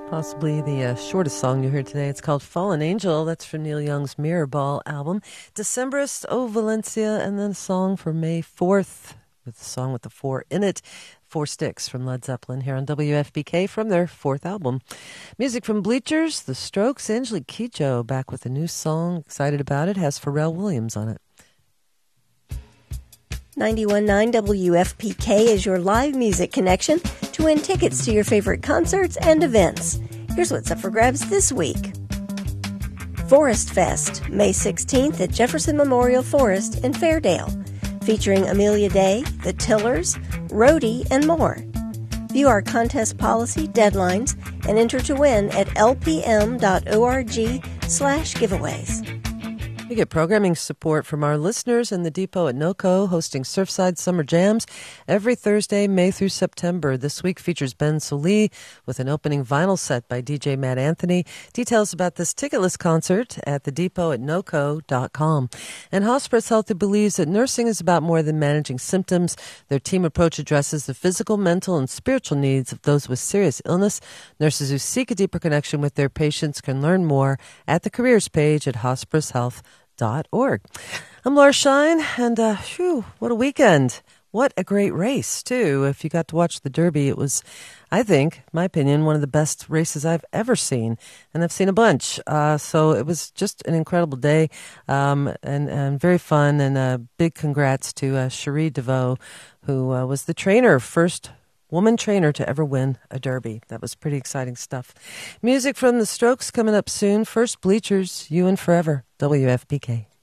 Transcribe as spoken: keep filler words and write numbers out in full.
Possibly the uh, shortest song you heard today. It's called Fallen Angel. That's from Neil Young's Mirrorball album. Decemberist, Oh Valencia, and then a song for May fourth, with the song with the four in it, Four Sticks from Led Zeppelin here on W F P K from their fourth album. Music from Bleachers, The Strokes, Angelique Kidjo back with a new song. Excited about it. Has Pharrell Williams on it. ninety-one point nine W F P K is your live music connection to win tickets to your favorite concerts and events. Here's what's up for grabs this week. Forest Fest, May sixteenth at Jefferson Memorial Forest in Fairdale, featuring Amelia Day, The Tillers, Rhodey, and more. View our contest policy, deadlines, and enter to win at lpm.org slash giveaways. We get programming support from our listeners in the Depot at NOCO, hosting Surfside Summer Jams every Thursday, May through September. This week features Ben Solee with an opening vinyl set by D J Matt Anthony. Details about this ticketless concert at the depot at noco dot com. And Hospice Health believes that nursing is about more than managing symptoms. Their team approach addresses the physical, mental, and spiritual needs of those with serious illness. Nurses who seek a deeper connection with their patients can learn more at the careers page at hospice health dot org. I'm Laura Shine, and uh, whew, what a weekend. What a great race, too. If you got to watch the Derby, it was, I think, my opinion, one of the best races I've ever seen, and I've seen a bunch. Uh, so it was just an incredible day, um, and, and very fun, and a big congrats to uh, Cherie DeVoe, who uh, was the trainer, first woman trainer to ever win a Derby. That was pretty exciting stuff. Music from The Strokes coming up soon. First, Bleachers, You and Forever, W F P K.